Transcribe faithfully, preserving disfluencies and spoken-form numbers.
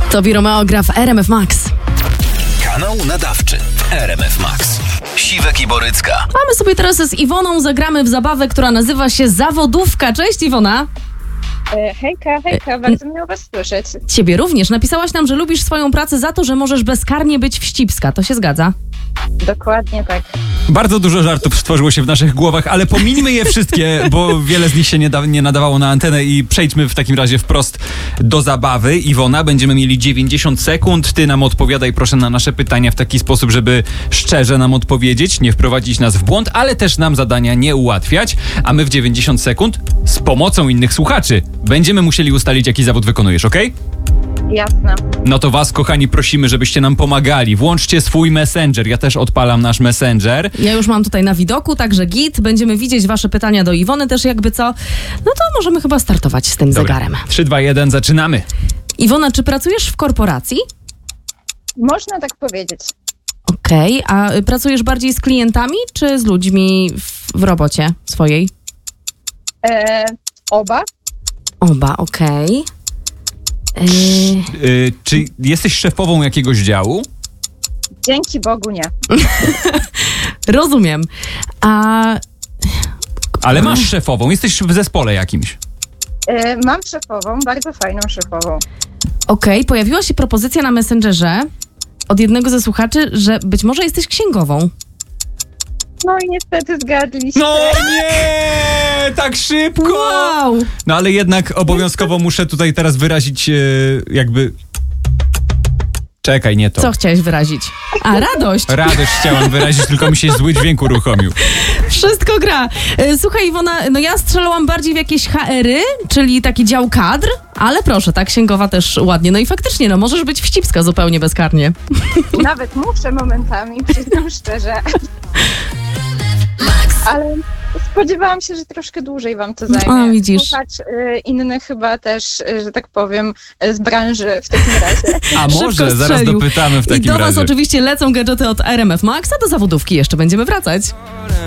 Tobi Romeo gra w R M F Max. Kanał nadawczy R M F Max. Siwek i Borycka. A my sobie teraz z Iwoną zagramy w zabawę, która nazywa się Zawodówka. Cześć Iwona. E, hejka, hejka, bardzo miło was słyszeć. Ciebie również. Napisałaś nam, że lubisz swoją pracę za to, że możesz bezkarnie być wścibska. To się zgadza? Dokładnie tak. Bardzo dużo żartów stworzyło się w naszych głowach, ale pominijmy je wszystkie, bo wiele z nich się nie, da, nie nadawało na antenę i przejdźmy w takim razie wprost do zabawy. Iwona, będziemy mieli dziewięćdziesiąt sekund. Ty nam odpowiadaj proszę na nasze pytania w taki sposób, żeby szczerze nam odpowiedzieć, nie wprowadzić nas w błąd, ale też nam zadania nie ułatwiać. A my w dziewięćdziesiąt sekund z pomocą innych słuchaczy będziemy musieli ustalić, jaki zawód wykonujesz, okej? Jasne. No to was, kochani, prosimy, żebyście nam pomagali. Włączcie swój Messenger. Ja też odpalam nasz Messenger. Ja już mam tutaj na widoku, także git. Będziemy widzieć wasze pytania do Iwony też jakby co. No to możemy chyba startować z tym Dobra. zegarem. trzy, dwa, jeden, zaczynamy. Iwona, czy pracujesz w korporacji? Można tak powiedzieć. Okej, okay. A pracujesz bardziej z klientami, czy z ludźmi w, w robocie swojej? E, oba. Oba, okej. Okay. Yy... Yy, czy jesteś szefową jakiegoś działu? Dzięki Bogu nie. Rozumiem. A... Ale masz szefową, jesteś w zespole jakimś. E, mam szefową, bardzo fajną szefową. Okej, okay. Pojawiła się propozycja na Messengerze od jednego ze słuchaczy, że być może jesteś księgową. No i niestety zgadliście. No nie! Tak szybko! Wow! No ale jednak obowiązkowo muszę tutaj teraz wyrazić yy, jakby... Czekaj, nie to. Co chciałeś wyrazić? A, radość. Radość chciałam wyrazić, tylko mi się zły dźwięk uruchomił. Wszystko gra. Słuchaj Iwona, no ja strzelałam bardziej w jakieś H R-y, czyli taki dział kadr, ale proszę, ta księgowa też ładnie. No i faktycznie, no możesz być wścibska zupełnie bezkarnie. Nawet muszę momentami, przyznam szczerze. Ale spodziewałam się, że troszkę dłużej wam to zajmie. A, widzisz. Słuchać y, innych chyba też, y, że tak powiem, y, z branży w takim razie. A może zaraz dopytamy w takim razie. I do was razie. oczywiście lecą gadżety od R M F Max, a do zawodówki jeszcze będziemy wracać.